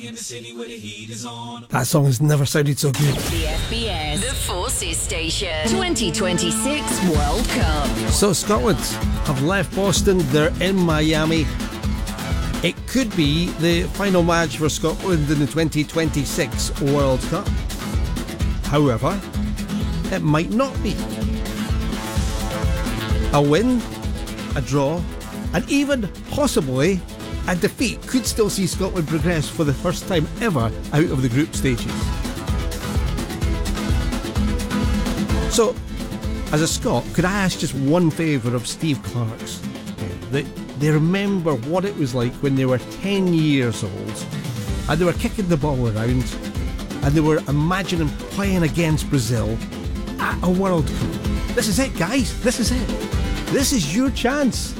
In the city where the heat is on. That song has never sounded so good. The FBS, the Forces Station, 2026 World Cup. So Scotland have left Boston, they're in Miami. It could be the final match for Scotland in the 2026 World Cup. However, it might not be. A win, a draw, and even possibly a defeat could still see Scotland progress for the first time ever out of the group stages. So, as a Scot, could I ask just one favour of Steve Clarke's? That they remember what it was like when they were 10 years old and they were kicking the ball around and they were imagining playing against Brazil at a World Cup. This is it, guys. This is it. This is your chance.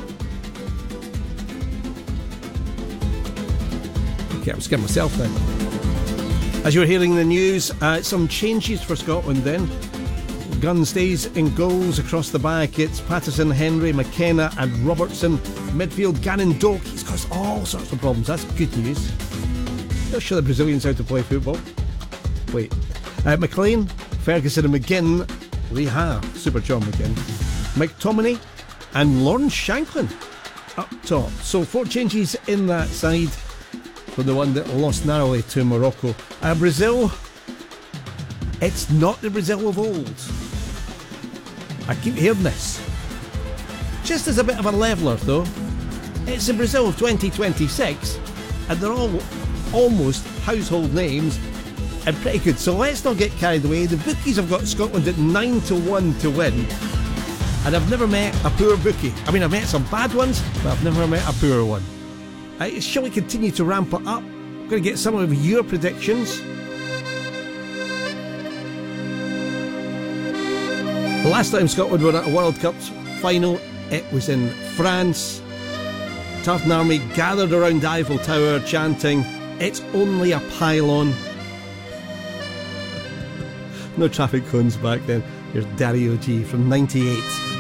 Okay, I'm scared myself then. As you're hearing the news, some changes for Scotland then. Gunn stays in goals across the back. It's Patterson, Henry, McKenna and Robertson. Midfield, Gannon Doak. He's caused all sorts of problems. That's good news. They'll show the Brazilians how to play football. Wait. McLean, Ferguson and McGinn. Lee Ha, super John McGinn. McTominay and Lawrence Shanklin up top. So 4 changes in that side from the one that lost narrowly to Morocco. Brazil, it's not the Brazil of old. I keep hearing this. Just as a bit of a leveller though, it's the Brazil of 2026 and they're all almost household names and pretty good. So let's not get carried away. The bookies have got Scotland at 9-1 to win. And I've never met a poor bookie. I mean, I've met some bad ones, but I've never met a poor one. Shall we continue to ramp it up? I'm going to get some of your predictions. The last time Scotland were at a World Cup final, it was in France. Tartan Army gathered around the Eiffel Tower chanting, "It's only a pylon." No traffic cones back then. Here's Daddy OG from '98.